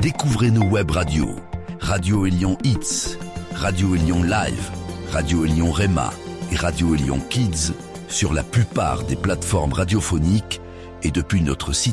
Découvrez nos web radios. Radio Élion Hits, Radio Élion Live, Radio Élion Rema et Radio Élion Kids sur la plupart des plateformes radiophoniques et depuis notre site